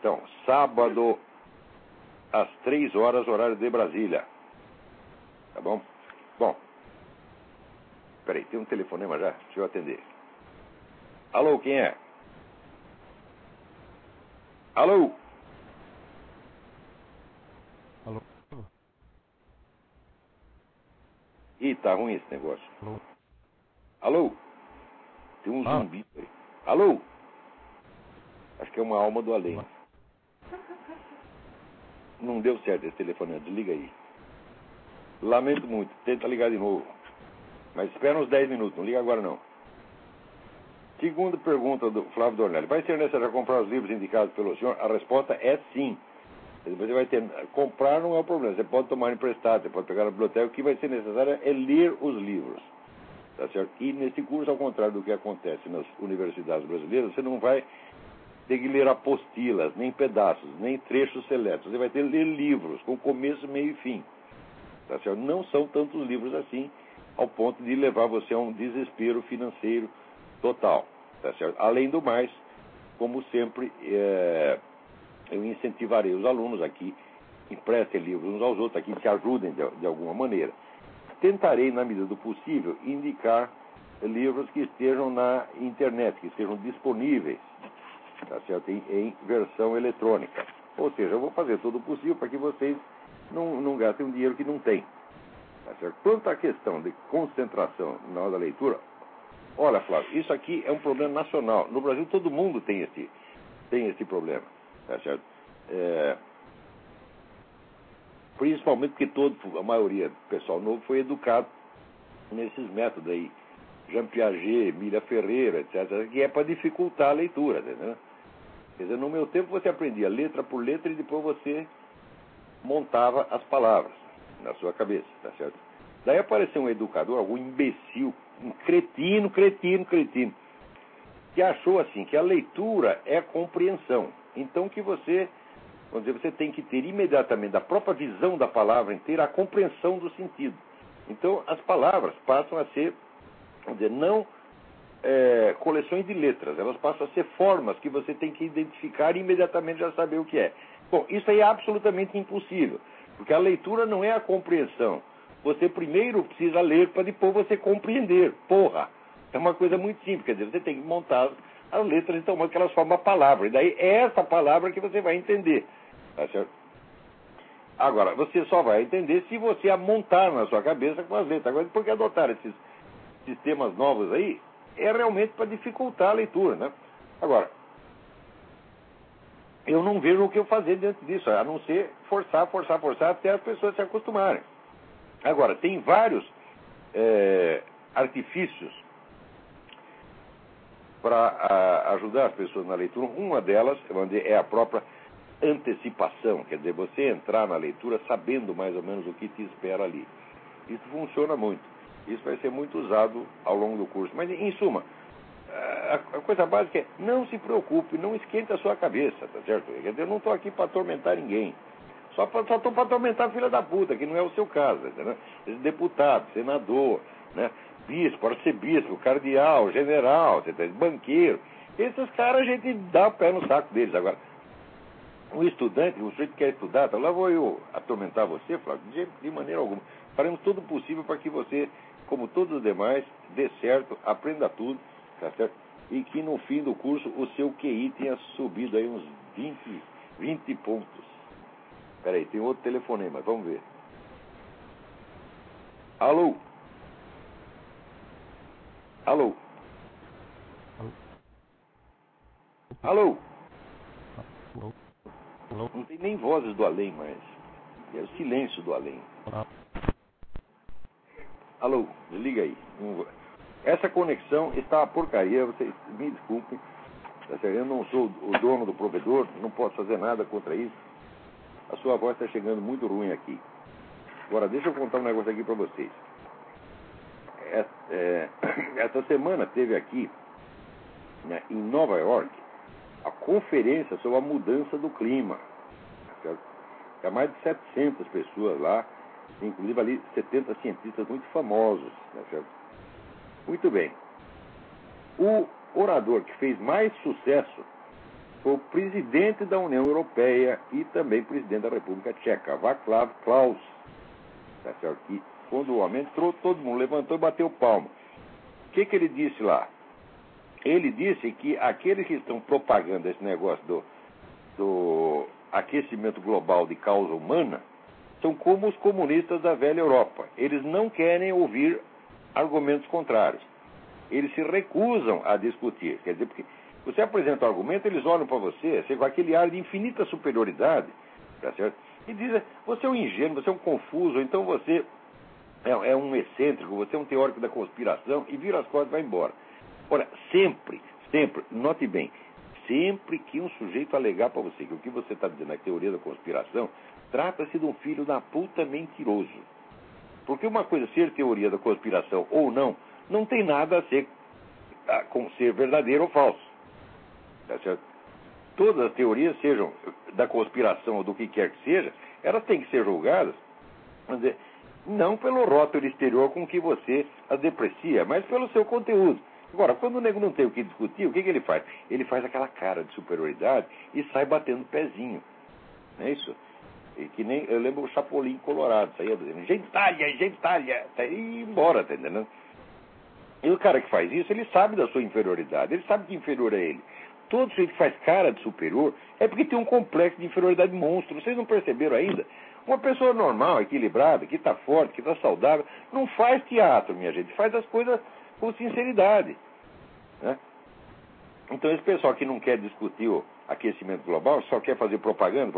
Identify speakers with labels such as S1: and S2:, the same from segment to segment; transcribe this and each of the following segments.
S1: Então, sábado, às 3 horas, horário de Brasília. Tá bom? Bom. Peraí, tem um telefonema já? Deixa eu atender. Alô, quem é? Alô?
S2: Alô?
S1: Ih, tá ruim esse negócio.
S2: Alô?
S1: Alô? Tem um zumbi aí. Alô? Acho que é uma alma do além. Não deu certo esse telefone, desliga aí. Lamento muito, tenta ligar de novo. Mas espera uns 10 minutos, não liga agora não. Segunda pergunta do Flávio Dornelli. Vai ser necessário comprar os livros indicados pelo senhor? A resposta é sim. Você vai ter... Comprar não é o problema. Você pode tomar emprestado, você pode pegar na biblioteca. O que vai ser necessário é ler os livros. Tá certo? E nesse curso, ao contrário do que acontece nas universidades brasileiras, você não vai ter que ler apostilas, nem pedaços, nem trechos seletos. Você vai ter que ler livros, com começo, meio e fim. Tá certo? Não são tantos livros assim, ao ponto de levar você a um desespero financeiro total. Tá certo? Além do mais, como sempre, eu incentivarei os alunos aqui, emprestem livros uns aos outros, aqui se ajudem de alguma maneira. Tentarei, na medida do possível, indicar livros que estejam na internet, que estejam disponíveis, tá certo? Em versão eletrônica. Ou seja, eu vou fazer todo o possível para que vocês não gastem um dinheiro que não tem. Tá certo? Quanto à questão de concentração na hora da leitura, olha, Flávio, isso aqui é um problema nacional. No Brasil todo mundo tem esse problema. Tá certo? Principalmente porque a maioria do pessoal novo foi educado nesses métodos aí. Jean Piaget, Emília Ferreira, etc., que é para dificultar a leitura, né? Quer dizer, no meu tempo você aprendia letra por letra e depois você montava as palavras na sua cabeça, tá certo? Daí apareceu um educador, algum imbecil, um cretino, que achou assim, que a leitura é a compreensão. Então que você, vamos dizer, você tem que ter imediatamente, da própria visão da palavra inteira, a compreensão do sentido. Então as palavras passam a ser, vamos dizer, não coleções de letras, elas passam a ser formas que você tem que identificar e imediatamente já saber o que é. Bom, isso aí é absolutamente impossível, porque a leitura não é a compreensão. Você primeiro precisa ler para depois você compreender. Porra! É uma coisa muito simples, quer dizer, você tem que montar as letras então, que elas formam a palavra, e daí é essa palavra que você vai entender. Tá certo? Agora, você só vai entender se você a montar na sua cabeça com as letras. Agora, por que adotar esses sistemas novos aí? É realmente para dificultar a leitura, né? Agora, eu não vejo o que eu fazer diante disso, a não ser forçar até as pessoas se acostumarem. Agora, tem vários artifícios para ajudar as pessoas na leitura. Uma delas é a própria antecipação, quer dizer, você entrar na leitura sabendo mais ou menos o que te espera ali. Isso funciona muito. Isso vai ser muito usado ao longo do curso. Mas, em suma, a coisa básica é não se preocupe, não esquente a sua cabeça, tá certo? Quer dizer, eu não estou aqui para atormentar ninguém. Só estou para atormentar a filha da puta, que não é o seu caso, entendeu? Deputado, senador, né? Bispo, arcebispo, cardeal, general, banqueiro. Esses caras a gente dá o pé no saco deles. Agora, um estudante, o sujeito que quer estudar, tá, lá vou eu atormentar você, Flávio, de maneira alguma. Faremos todo o possível para que você, como todos os demais, dê certo, aprenda tudo, tá certo? E que no fim do curso o seu QI tenha subido aí uns 20 pontos. Peraí, tem outro telefonema, vamos ver. Alô? Alô? Alô? Não tem nem vozes do além mais. É o silêncio do além. Alô, desliga aí. Essa conexão está uma porcaria, vocês me desculpem. Eu não sou o dono do provedor, não posso fazer nada contra isso. A sua voz está chegando muito ruim aqui. Agora, deixa eu contar um negócio aqui para vocês. Essa semana teve aqui, né, em Nova York, a conferência sobre a mudança do clima. Certo? Há mais de 700 pessoas lá, inclusive ali 70 cientistas muito famosos. Certo? Muito bem. O orador que fez mais sucesso foi o presidente da União Europeia e também presidente da República Tcheca, Václav Klaus. Tá certo? E quando o homem entrou, todo mundo levantou e bateu palma. O que ele disse lá? Ele disse que aqueles que estão propagando esse negócio do aquecimento global de causa humana são como os comunistas da velha Europa. Eles não querem ouvir argumentos contrários. Eles se recusam a discutir. Quer dizer, porque você apresenta um argumento, eles olham para você com aquele ar de infinita superioridade, tá certo? E dizem, você é um ingênuo, você é um confuso, então você é um excêntrico, você é um teórico da conspiração, e vira as costas e vai embora. Ora, sempre, note bem, sempre que um sujeito alegar para você que o que você está dizendo é teoria da conspiração, trata-se de um filho da puta mentiroso. Porque uma coisa ser teoria da conspiração ou não tem nada a ser com ser verdadeiro ou falso. Tá certo? Todas as teorias, sejam da conspiração ou do que quer que seja, elas têm que ser julgadas, vamos dizer, não pelo rótulo exterior com que você as deprecia, mas pelo seu conteúdo. Agora, quando o nego não tem o que discutir, o que ele faz? Ele faz aquela cara de superioridade e sai batendo pezinho. Não é isso? E que nem, eu lembro o Chapolin Colorado, saía dizendo, gentalha, e ia embora, tá entendendo? E o cara que faz isso, ele sabe da sua inferioridade, ele sabe que inferior é ele. Todo sujeito que faz cara de superior é porque tem um complexo de inferioridade monstro. Vocês não perceberam ainda? Uma pessoa normal, equilibrada, que está forte, que está saudável, não faz teatro, minha gente, faz as coisas com sinceridade. Né? Então esse pessoal que não quer discutir o aquecimento global, só quer fazer propaganda,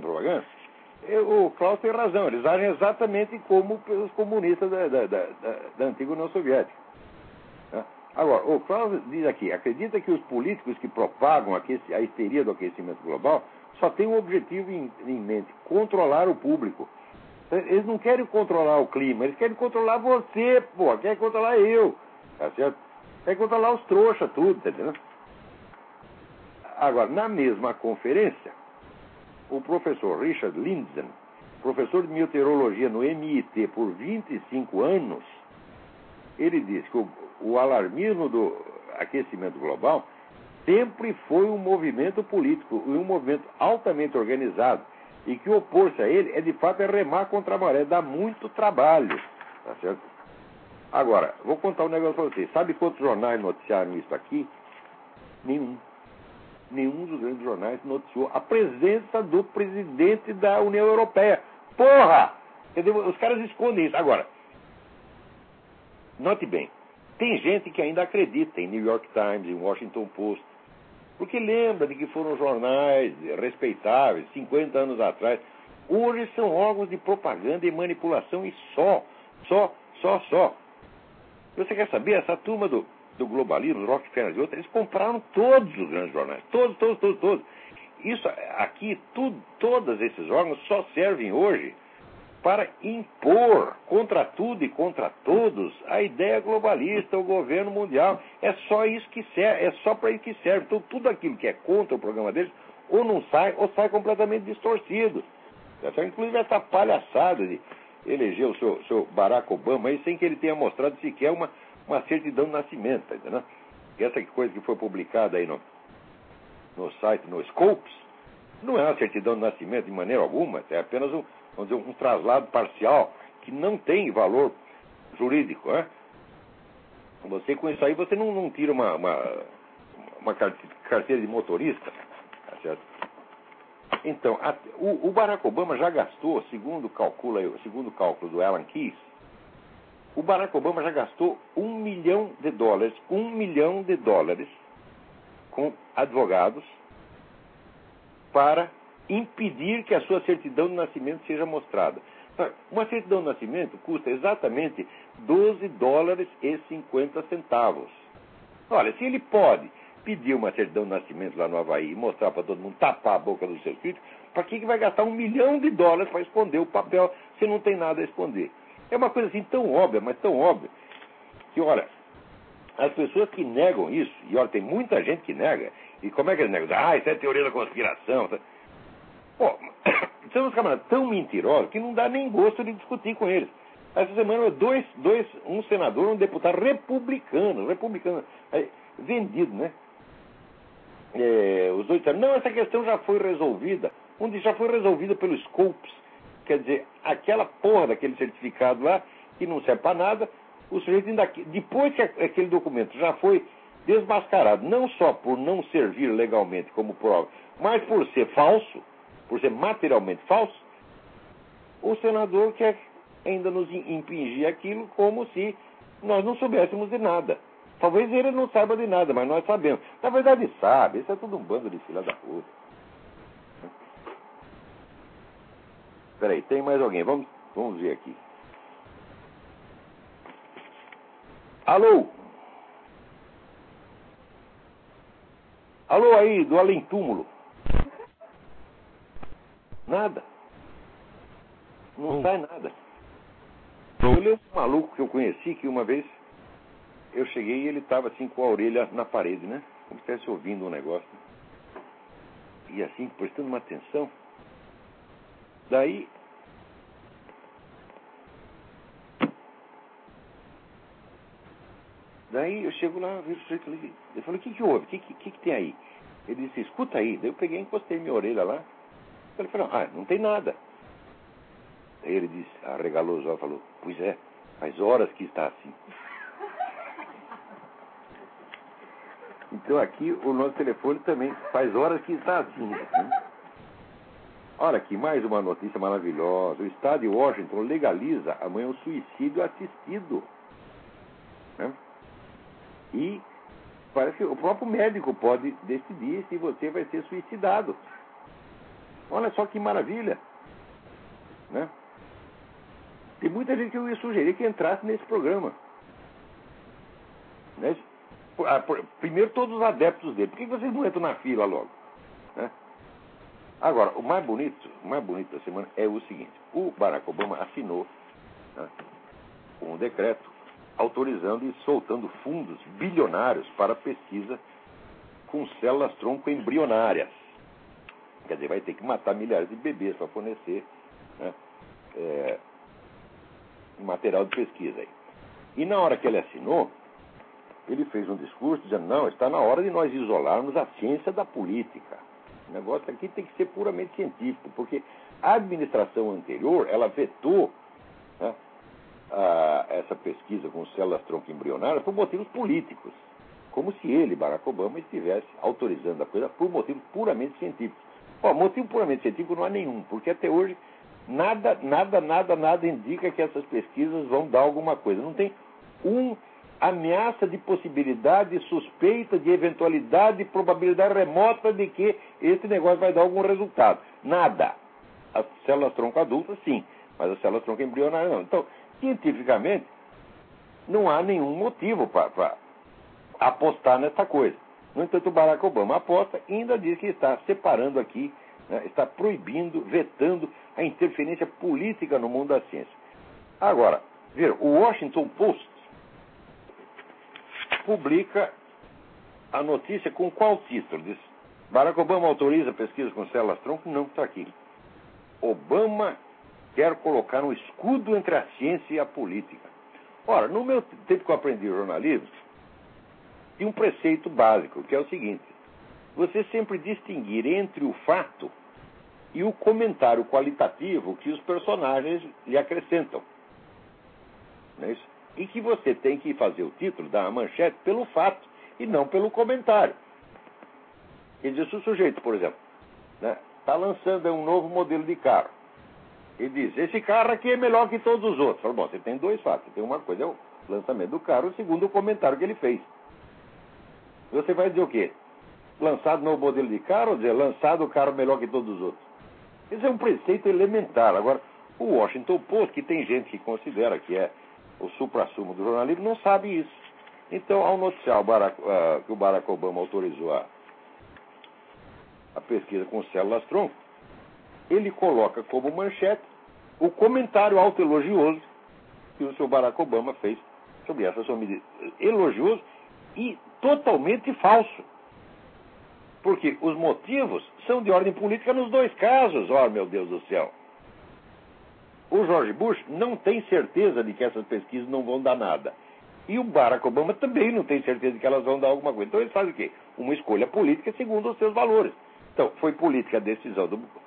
S1: o Klaus tem razão, eles agem exatamente como os comunistas da antiga União Soviética. Né? Agora, o Klaus diz aqui, acredita que os políticos que propagam a histeria do aquecimento global só têm um objetivo em mente, controlar o público. Eles não querem controlar o clima, eles querem controlar você, querem controlar eu, tá certo? Querem controlar os trouxas, tudo, tá entendendo? Agora, na mesma conferência, o professor Richard Lindzen, professor de meteorologia no MIT por 25 anos, ele diz que o alarmismo do aquecimento global sempre foi um movimento político, um movimento altamente organizado, e que opor-se a ele de fato remar contra a maré, dá muito trabalho, tá certo? Agora, vou contar um negócio para vocês. Sabe quantos jornais noticiaram isso aqui? Nenhum. Nenhum dos grandes jornais noticiou a presença do presidente da União Europeia. Porra! Quer dizer, os caras escondem isso. Agora, note bem, tem gente que ainda acredita em New York Times, em Washington Post, porque lembra de que foram jornais respeitáveis 50 anos atrás. Hoje são órgãos de propaganda e manipulação e só. Você quer saber? Essa turma do globalismo, Rockefeller e outros, eles compraram todos os grandes jornais. Todos. Isso aqui, todos esses órgãos só servem hoje para impor contra tudo e contra todos a ideia globalista, o governo mundial. É só isso que serve, é só para isso que serve. Então, tudo aquilo que é contra o programa deles, ou não sai, ou sai completamente distorcido. Inclusive essa palhaçada de eleger o seu Barack Obama aí sem que ele tenha mostrado sequer uma certidão de nascimento, tá entendendo? Essa coisa que foi publicada aí no site, no Scopes, não é uma certidão de nascimento de maneira alguma, é apenas um traslado parcial que não tem valor jurídico, né? Você com isso aí, você não tira uma carteira de motorista, tá certo? Então, o Barack Obama já gastou, segundo o cálculo do Alan Keyes, o Barack Obama já gastou $1 milhão, $1 milhão com advogados para impedir que a sua certidão de nascimento seja mostrada. Uma certidão de nascimento custa exatamente $12,50. Olha, se ele pode pedir uma certidão de nascimento lá no Havaí e mostrar para todo mundo, tapar a boca dos seus filhos, para que vai gastar $1 milhão para esconder o papel se não tem nada a esconder? É uma coisa assim tão óbvia, mas tão óbvia, que, olha, as pessoas que negam isso, e olha, tem muita gente que nega, e como é que eles negam? Isso é teoria da conspiração. Pô, são uns camaradas tão mentirosos que não dá nem gosto de discutir com eles. Essa semana, um senador, um deputado republicano, vendido, né? os dois disseram, não, essa questão já foi resolvida. Um disse, já foi resolvida pelo Scopes. Quer dizer, aquela porra daquele certificado lá, que não serve para nada, o sujeito ainda... Depois que aquele documento já foi desmascarado, não só por não servir legalmente como prova, mas por ser falso, por ser materialmente falso, o senador quer ainda nos impingir aquilo como se nós não soubéssemos de nada. Talvez ele não saiba de nada, mas nós sabemos. Na verdade sabe, isso é tudo um bando de filha da puta. Espera aí, tem mais alguém, vamos ver aqui. Alô? Alô aí, do além túmulo. Nada. Não sai nada. Eu lembro um maluco que eu conheci, que uma vez eu cheguei e ele estava assim com a orelha na parede, né? Como se estivesse ouvindo um negócio. E assim, prestando uma atenção. Daí eu chego lá, vejo o sujeito ali. Eu falei, o que houve? O que tem aí? Ele disse, escuta aí. Daí eu peguei e encostei minha orelha lá. Ele falou, não tem nada. Aí ele disse, arregalou os olhos e falou, pois é, faz horas que está assim. Então aqui o nosso telefone também faz horas que está assim. Né? Olha aqui, mais uma notícia maravilhosa. O estado de Washington legaliza amanhã o suicídio assistido. Né? E parece que o próprio médico pode decidir se você vai ser suicidado. Olha só que maravilha. Né? Tem muita gente que eu ia sugerir que entrasse nesse programa. Né? Primeiro, todos os adeptos dele. Por que vocês não entram na fila logo? Né? Agora, o mais bonito da semana é o seguinte. O Barack Obama assinou, né, um decreto autorizando e soltando fundos bilionários para pesquisa com células-tronco embrionárias. Quer dizer, vai ter que matar milhares de bebês para fornecer, né, material de pesquisa aí. E na hora que ele assinou, ele fez um discurso dizendo, não, está na hora de nós isolarmos a ciência da política. O negócio aqui tem que ser puramente científico, porque a administração anterior, ela vetou, né, essa pesquisa com células-tronco embrionárias por motivos políticos. Como se ele, Barack Obama, estivesse autorizando a coisa por motivos puramente científicos. Motivo puramente científico não há nenhum, porque até hoje nada indica que essas pesquisas vão dar alguma coisa. Não tem ameaça de possibilidade, suspeita de eventualidade, probabilidade remota de que esse negócio vai dar algum resultado. Nada. As células-tronco adultas, sim, mas as células-tronco embrionárias não. Então, cientificamente, não há nenhum motivo para apostar nessa coisa. No entanto, o Barack Obama aposta e ainda diz que está separando aqui, né, está proibindo, vetando a interferência política no mundo da ciência. Agora, o Washington Post publica a notícia com qual título? Diz, Barack Obama autoriza pesquisa com células-tronco? Não, está aqui. Obama quer colocar um escudo entre a ciência e a política. Ora, no meu tempo que eu aprendi jornalismo, tinha um preceito básico, que é o seguinte, você sempre distinguir entre o fato e o comentário qualitativo que os personagens lhe acrescentam. Não é isso? E que você tem que fazer o título, dar a manchete, pelo fato e não pelo comentário. Quer dizer, se o sujeito, por exemplo, está lançando um novo modelo de carro, ele diz, esse carro aqui é melhor que todos os outros. Fala, bom, você tem dois fatos. Tem uma coisa, é o lançamento do carro, o segundo, o comentário que ele fez. Você vai dizer o quê? Lançado novo modelo de carro, ou dizer, lançado o carro melhor que todos os outros? Esse é um preceito elementar. Agora, o Washington Post, que tem gente que considera que é o suprassumo do jornalismo, não sabe isso. Então, ao noticiar que o Barack Obama autorizou a pesquisa com células-tronco, ele coloca como manchete o comentário autoelogioso que o seu Barack Obama fez sobre essa sua medida. Elogioso e totalmente falso. Porque os motivos são de ordem política nos dois casos. Oh, meu Deus do céu. O George Bush não tem certeza de que essas pesquisas não vão dar nada. E o Barack Obama também não tem certeza de que elas vão dar alguma coisa. Então eles fazem o quê? Uma escolha política segundo os seus valores. Então, foi política a decisão